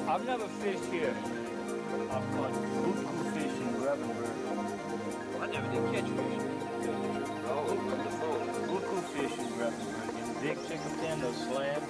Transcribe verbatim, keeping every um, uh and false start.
I've never fished here. I've caught buku fish in Grafenberg. I never did catch fish. Oh, wonderful. Buku fish in Grafenberg. In big chicken tender slab.